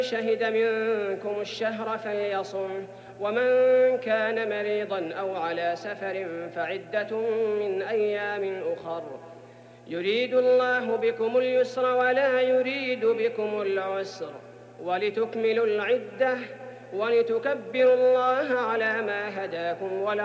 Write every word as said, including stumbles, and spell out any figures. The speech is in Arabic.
شهد منكم الشهر فليصم، ومن كان مريضا أو على سفر فعدة من أيام أخر، يريد الله بكم اليسر ولا يريد بكم العسر، ولتكملوا العدة ولتكبروا الله على ما هداكم